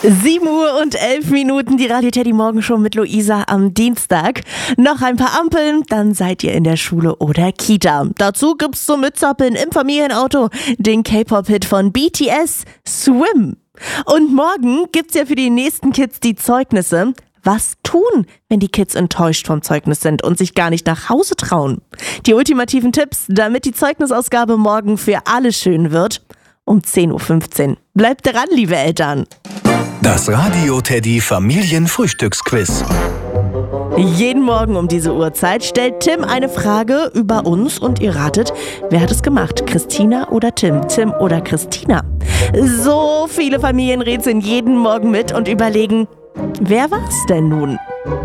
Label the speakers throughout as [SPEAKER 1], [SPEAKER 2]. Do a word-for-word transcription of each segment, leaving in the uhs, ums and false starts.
[SPEAKER 1] sieben Uhr und elf Minuten, die Radio Teddy Morgenshow mit Luisa am Dienstag. Noch ein paar Ampeln, dann seid ihr in der Schule oder Kita. Dazu gibt's zum Mitzappeln im Familienauto den K-Pop-Hit von B T S, Swim. Und morgen gibt's ja für die nächsten Kids die Zeugnisse. Was tun, wenn die Kids enttäuscht vom Zeugnis sind und sich gar nicht nach Hause trauen? Die ultimativen Tipps, damit die Zeugnisausgabe morgen für alle schön wird, um zehn Uhr fünfzehn. Bleibt dran, liebe Eltern.
[SPEAKER 2] Das Radio Teddy Familienfrühstücksquiz.
[SPEAKER 1] Jeden Morgen um diese Uhrzeit stellt Tim eine Frage über uns und ihr ratet, wer hat es gemacht? Christina oder Tim? Tim oder Christina? So viele Familien rätseln jeden Morgen mit und überlegen, wer war's denn nun?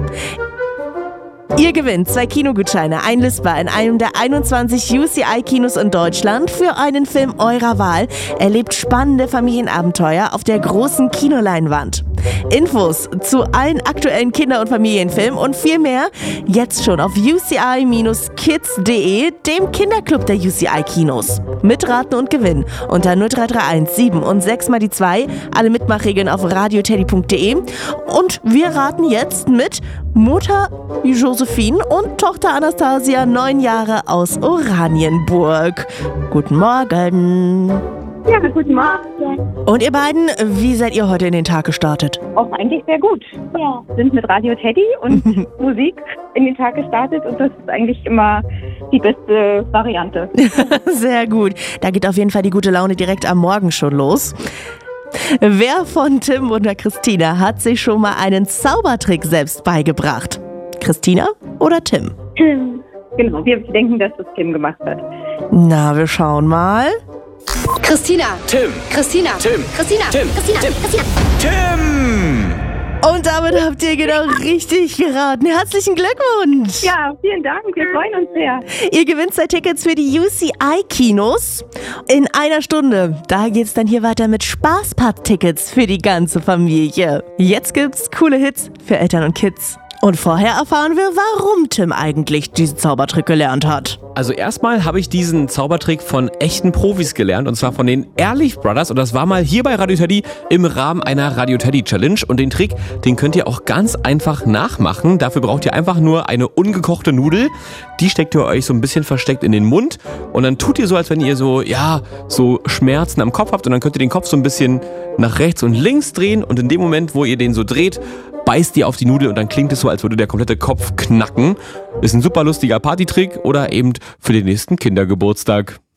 [SPEAKER 1] Ihr gewinnt zwei Kinogutscheine einlösbar in einem der einundzwanzig U C I-Kinos in Deutschland für einen Film eurer Wahl. Erlebt spannende Familienabenteuer auf der großen Kinoleinwand. Infos zu allen aktuellen Kinder- und Familienfilmen und viel mehr jetzt schon auf u c i Bindestrich kids punkt de, dem Kinderclub der U C I-Kinos. Mitraten und gewinnen unter null drei drei eins sieben und sechs mal die zwei. Alle Mitmachregeln auf radioteddy punkt de. Und wir raten jetzt mit Mutter Josephine und Tochter Anastasia, neun Jahre aus Oranienburg. Guten Morgen.
[SPEAKER 3] Ja, guten Morgen.
[SPEAKER 1] Und ihr beiden, wie seid ihr heute in den Tag gestartet?
[SPEAKER 3] Auch eigentlich sehr gut. Ja. Sind mit Radio Teddy und Musik in den Tag gestartet und das ist eigentlich immer die beste Variante.
[SPEAKER 1] Sehr gut. Da geht auf jeden Fall die gute Laune direkt am Morgen schon los. Wer von Tim oder Christina hat sich schon mal einen Zaubertrick selbst beigebracht? Christina oder Tim?
[SPEAKER 3] Tim. Genau, wir denken, dass das Tim gemacht hat.
[SPEAKER 1] Na, wir schauen mal.
[SPEAKER 4] Christina.
[SPEAKER 2] Tim.
[SPEAKER 4] Christina.
[SPEAKER 2] Tim.
[SPEAKER 4] Christina.
[SPEAKER 2] Tim.
[SPEAKER 4] Christina.
[SPEAKER 2] Tim.
[SPEAKER 4] Christina.
[SPEAKER 2] Tim!
[SPEAKER 1] Und damit habt ihr genau richtig geraten. Herzlichen Glückwunsch!
[SPEAKER 3] Ja, vielen Dank, wir freuen uns sehr.
[SPEAKER 1] Ihr gewinnt zwei Tickets für die U C I-Kinos. In einer Stunde, da geht's dann hier weiter mit Spaßpad-Tickets für die ganze Familie. Jetzt gibt's coole Hits für Eltern und Kids. Und vorher erfahren wir, warum Tim eigentlich diesen Zaubertrick gelernt hat.
[SPEAKER 5] Also erstmal habe ich diesen Zaubertrick von echten Profis gelernt, und zwar von den Ehrlich Brothers, und das war mal hier bei Radio Teddy im Rahmen einer Radio Teddy Challenge, und den Trick, den könnt ihr auch ganz einfach nachmachen. Dafür braucht ihr einfach nur eine ungekochte Nudel, die steckt ihr euch so ein bisschen versteckt in den Mund und dann tut ihr so, als wenn ihr so, ja, so Schmerzen am Kopf habt, und dann könnt ihr den Kopf so ein bisschen nach rechts und links drehen, und in dem Moment, wo ihr den so dreht, beißt ihr auf die Nudel und dann klingt es so, als würde der komplette Kopf knacken. Ist ein super lustiger Partytrick oder eben für den nächsten Kindergeburtstag.